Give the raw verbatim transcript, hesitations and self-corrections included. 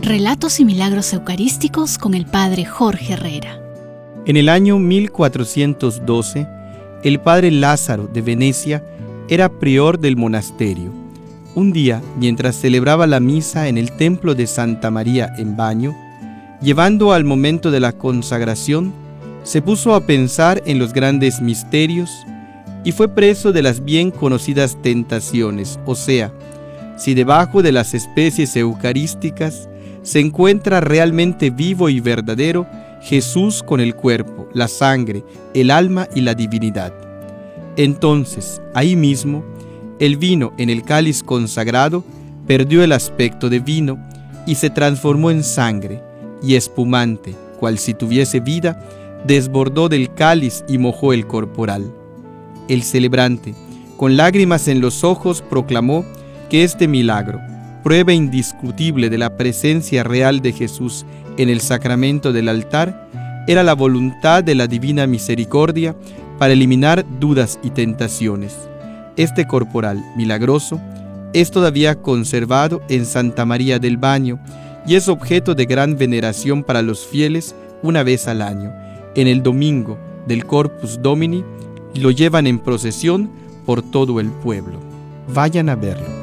Relatos y milagros eucarísticos con el Padre Jorge Herrera. En el año mil cuatrocientos doce, el Padre Lázaro de Venecia era prior del monasterio. Un día, mientras celebraba la misa en el templo de Santa María en Baño, llevando al momento de la consagración, se puso a pensar en los grandes misterios y fue preso de las bien conocidas tentaciones, o sea, si debajo de las especies eucarísticas se encuentra realmente vivo y verdadero Jesús con el cuerpo, la sangre, el alma y la divinidad. Entonces, ahí mismo, el vino en el cáliz consagrado perdió el aspecto de vino y se transformó en sangre, y espumante, cual si tuviese vida, desbordó del cáliz y mojó el corporal. El celebrante, con lágrimas en los ojos, proclamó que este milagro, prueba indiscutible de la presencia real de Jesús en el sacramento del altar, era la voluntad de la divina misericordia para eliminar dudas y tentaciones. Este corporal milagroso es todavía conservado en Santa María del Baño y es objeto de gran veneración para los fieles una vez al año. En el domingo del Corpus Domini lo llevan en procesión por todo el pueblo. Vayan a verlo.